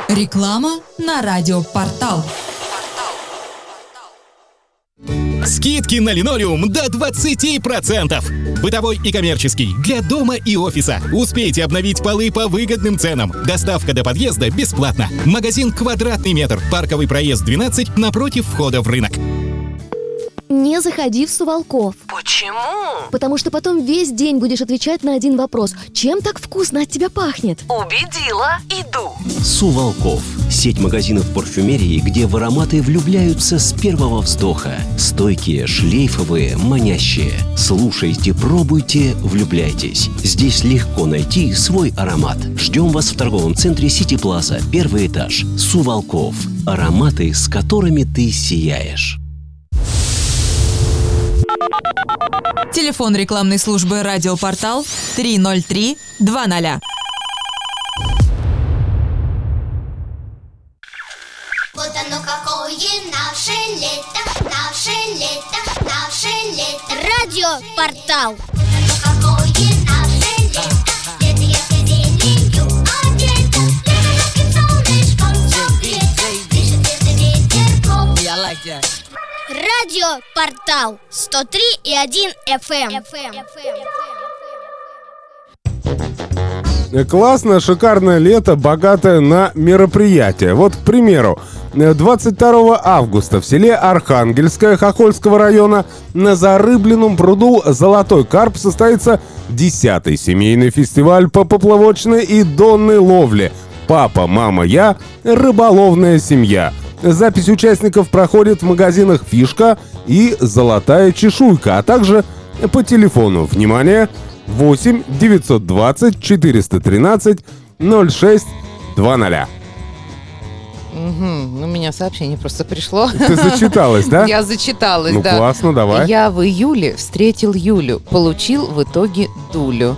Реклама на радиопортал. Скидки на линолеум до 20%. Бытовой и коммерческий, для дома и офиса. Успейте обновить полы по выгодным ценам. Доставка до подъезда бесплатна. Магазин «Квадратный метр». Парковый проезд 12 напротив входа в рынок. Не заходи в Сувалков. Почему? Потому что потом весь день будешь отвечать на один вопрос. Чем так вкусно от тебя пахнет? Убедила, иду. Сувалков. Сеть магазинов парфюмерии, где в ароматы влюбляются с первого вздоха. Стойкие, шлейфовые, манящие. Слушайте, пробуйте, влюбляйтесь. Здесь легко найти свой аромат. Ждем вас в торговом центре Сити Плаза, первый этаж. Сувалков. Ароматы, с которыми ты сияешь. Телефон рекламной службы «Радиопортал» 303 20. Вот оно какое наше лето, наше лето, наше лето. Радиопортал. Вот оно какое наше лето, лето яркой зеленью одето. Лето ярким солнышком согрето, дышит ветерком. Радиопортал 103,1 FM. Классное, шикарное лето, богатое на мероприятия. Вот, к примеру, 22 августа в селе Архангельское Хохольского района на Зарыбленном пруду «Золотой карп» состоится 10-й семейный фестиваль по поплавочной и донной ловле «Папа, мама, я. Рыболовная семья». Запись участников проходит в магазинах «Фишка» и «Золотая чешуйка», а также по телефону. Внимание! 8 920 413 06 20. У меня сообщение просто пришло. Ты зачиталась, да? Я зачиталась, ну, да. Ну, классно, давай. Я в июле встретил Юлю, получил в итоге Дулю.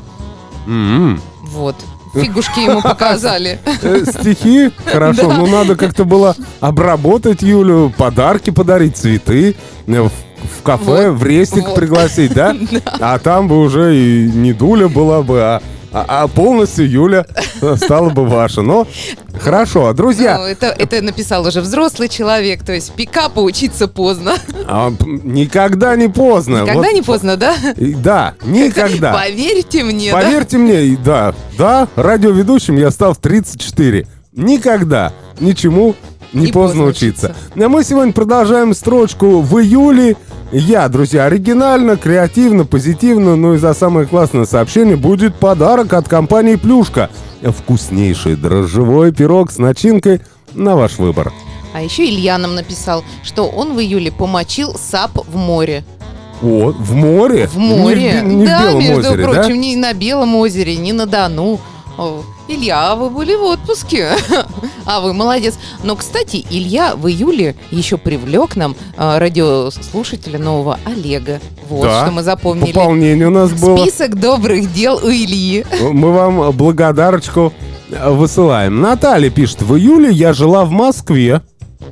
Вот. Фигушки ему показали. Стихи? Хорошо, Да. ну надо как-то было обработать Юлю, подарки подарить, цветы, в кафе, в рестик пригласить, да? А там бы уже и не Дуля была бы, а полностью Юля стала бы ваша. Но хорошо, друзья. Ну, это написал уже взрослый человек, то есть пикапу учиться поздно. Никогда не поздно. Никогда не поздно, да? Да, никогда. Поверьте мне, Поверьте мне, да, радиоведущим я стал в 34. Никогда ничему не поздно учиться. А мы сегодня продолжаем строчку в июле. Друзья, оригинально, креативно, позитивно, ну и за самое классное сообщение будет подарок от компании «Плюшка». Вкуснейший дрожжевой пирог с начинкой на ваш выбор. А еще Илья нам написал, что он в июле помочил сап в море. О, в море? В море. Не да, в Белом между озере, прочим, да? не на Белом озере, не на Дону. Илья, вы были в отпуске. А вы молодец. Но, кстати, Илья в июле еще привлек нам радиослушателя нового Олега. Вот да, что мы запомнили. Пополнение у нас было. Список добрых дел у Ильи. Мы вам благодарочку высылаем. Наталья пишет: в июле я жила в Москве.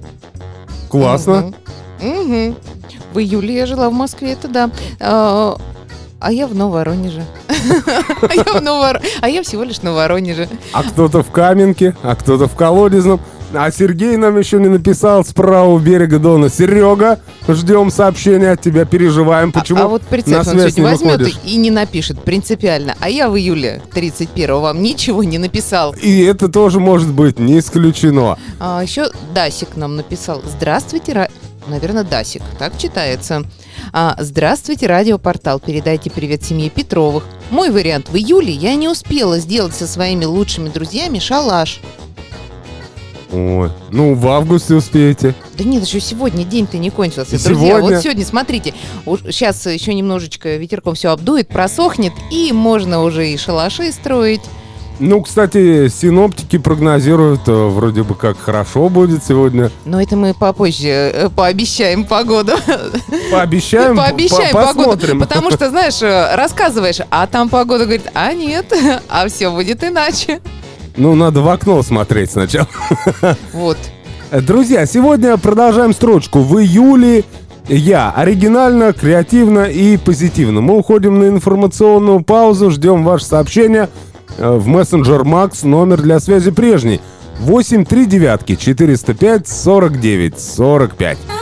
Классно. Угу. В июле я жила в Москве, это да. А я в Новоронеже. А я всего лишь на Воронеже. А кто-то в Каменке, а кто-то в Колодезном. А Сергей нам еще не написал с правого берега Дона. Серега, ждем сообщения от тебя, переживаем. Почему а вот представь, на он связь сегодня не возьмет выходишь? и не напишет принципиально. А я в июле 31-го вам ничего не написал. И это тоже может быть, не исключено. А еще Дасик нам написал. Здравствуйте, наверное, Дасик, так читается. Здравствуйте, радиопортал. Передайте привет семье Петровых. Мой вариант: в июле я не успела сделать со своими лучшими друзьями шалаш. Ой, ну в августе успеете. Да нет, еще сегодня день-то не кончился, И друзья. сегодня? Вот сегодня, смотрите, сейчас еще немножечко ветерком все обдует, просохнет, и можно уже и шалаши строить. Ну, кстати, синоптики прогнозируют, вроде бы как хорошо будет сегодня. Но это мы попозже пообещаем погоду. Пообещаем, посмотрим. Погоду. Потому что, знаешь, рассказываешь, а там погода говорит: а нет, а все будет иначе. Ну, надо в окно смотреть сначала. Вот. Друзья, сегодня продолжаем строчку. В июле я. Оригинально, креативно и позитивно. Мы уходим на информационную паузу, ждем ваше сообщение в мессенджер Макс, номер для связи прежний. 8 3 девятки 405 49 45.